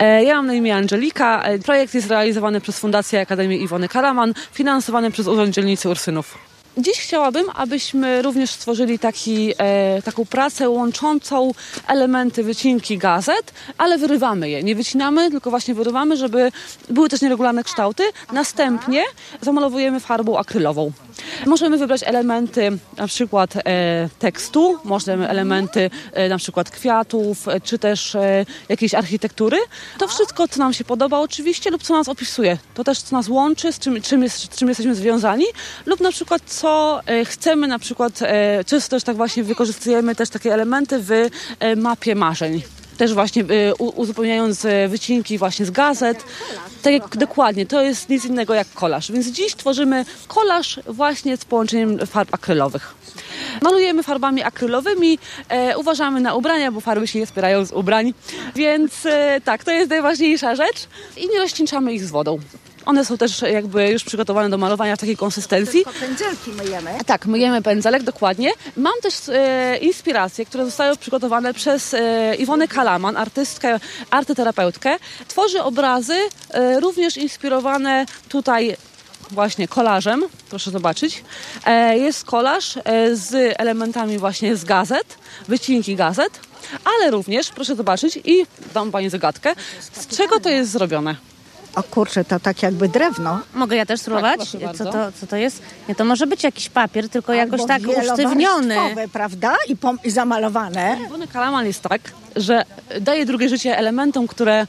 Ja mam na imię Angelika. Projekt jest realizowany przez Fundację Akademii Iwony Karaman, finansowany przez Urząd Dzielnicy Ursynów. Dziś chciałabym, abyśmy również stworzyli taką pracę łączącą elementy wycinki gazet, ale wyrywamy je. Nie wycinamy, tylko właśnie wyrywamy, żeby były też nieregularne kształty. Następnie zamalowujemy farbą akrylową. Możemy wybrać elementy na przykład tekstu, możemy elementy na przykład kwiatów, czy też jakiejś architektury. To wszystko, co nam się podoba oczywiście lub co nas opisuje. To też, co nas łączy, z czym jesteśmy związani lub na przykład co chcemy, na przykład często też tak właśnie wykorzystujemy też takie elementy w mapie marzeń. Też właśnie uzupełniając wycinki właśnie z gazet. Tak jak dokładnie, to jest nic innego jak kolaż. Więc dziś tworzymy kolaż właśnie z połączeniem farb akrylowych. Malujemy farbami akrylowymi, uważamy na ubrania, bo farby się nie spierają z ubrań. Więc tak, to jest najważniejsza rzecz i nie rozcieńczamy ich z wodą. One są też jakby już przygotowane do malowania w takiej konsystencji. Tylko pędzelki myjemy. Tak, myjemy pędzelek, dokładnie. Mam też inspiracje, które zostały przygotowane przez Iwonę Karaman, artystkę, artyterapeutkę. Tworzy obrazy również inspirowane tutaj właśnie kolażem. Proszę zobaczyć. Jest kolaż z elementami właśnie z gazet, wycinki gazet, ale również, proszę zobaczyć, i dam Pani zagadkę, z czego to jest zrobione. O kurczę, to tak jakby drewno. Mogę ja też spróbować? proszę bardzo. Co to jest? Nie, to może być jakiś papier, tylko jakoś Albo tak usztywniony. wielowarstwowe, prawda? I zamalowane. Iwona Karaman jest tak, że daje drugie życie elementom,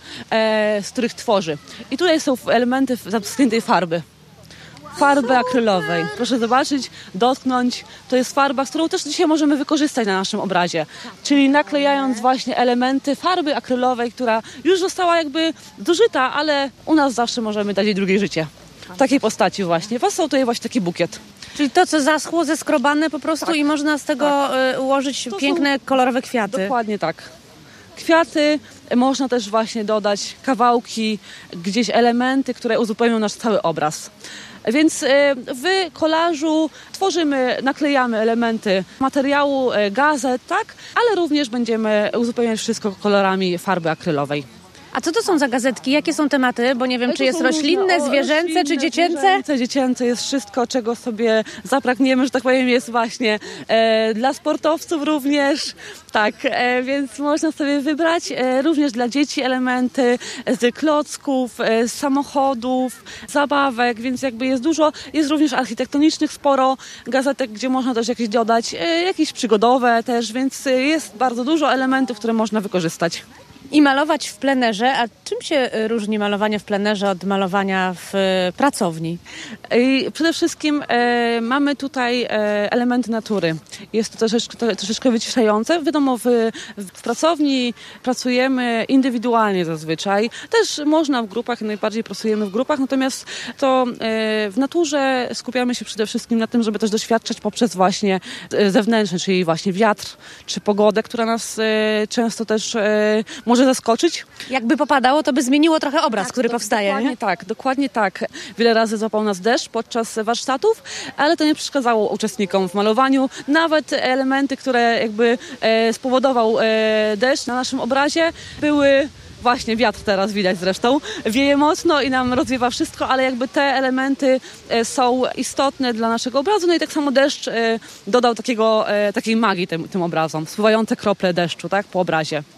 z których tworzy. I tutaj są elementy zaschniętej farby. Farby akrylowej. Proszę zobaczyć, dotknąć. To jest farba, z którą też dzisiaj możemy wykorzystać na naszym obrazie. Czyli naklejając właśnie elementy farby akrylowej, która już została jakby zużyta, ale u nas zawsze możemy dać jej drugie życie. W takiej postaci właśnie. Są tutaj właśnie taki bukiet. Czyli to, co zaschło, zeskrobane po prostu i można z tego ułożyć To piękne, kolorowe kwiaty. Dokładnie tak. Kwiaty, można też właśnie dodać kawałki, gdzieś elementy, które uzupełnią nasz cały obraz. Więc w kolażu naklejamy elementy materiału, gazet, tak? Ale również będziemy uzupełniać wszystko kolorami farby akrylowej. A co to są za gazetki? Jakie są tematy? Bo nie wiem, To czy jest są roślinne, różne, zwierzęce, czy dziecięce? Dziecięce jest wszystko, czego sobie zapragniemy, że tak powiem, jest właśnie dla sportowców również. Tak, więc można sobie wybrać również dla dzieci elementy z klocków, z samochodów, zabawek, więc jakby jest dużo. Jest również architektonicznych sporo gazetek, gdzie można też jakieś dodać, jakieś przygodowe też, więc jest bardzo dużo elementów, które można wykorzystać. I malować w plenerze. A czym się różni malowanie w plenerze od malowania w pracowni? I przede wszystkim mamy tutaj elementy natury. Jest to troszeczkę wyciszające. Wiadomo, w pracowni pracujemy indywidualnie zazwyczaj. Też można w grupach, najbardziej pracujemy w grupach, natomiast to w naturze skupiamy się przede wszystkim na tym, żeby też doświadczać poprzez właśnie zewnętrzne, czyli właśnie wiatr czy pogodę, która nas często też może zaskoczyć. Jakby popadało, to by zmieniło trochę obraz, który powstaje. Dokładnie tak. Wiele razy złapał nas deszcz podczas warsztatów, ale to nie przeszkadzało uczestnikom w malowaniu. Nawet elementy, które jakby spowodował deszcz na naszym obrazie, były właśnie wiatr teraz widać zresztą. Wieje mocno i nam rozwiewa wszystko, ale jakby te elementy są istotne dla naszego obrazu. No i tak samo deszcz dodał takiej magii tym obrazom. Spływające krople deszczu, tak, po obrazie.